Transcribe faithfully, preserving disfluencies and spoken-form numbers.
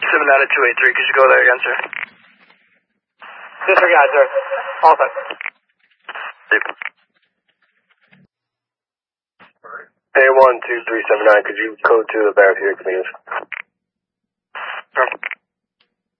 seven out of two eight three, could you go there again, sir? Disregard, sir. All set. A one two three seven nine, could you code to the barricade, please? Sure.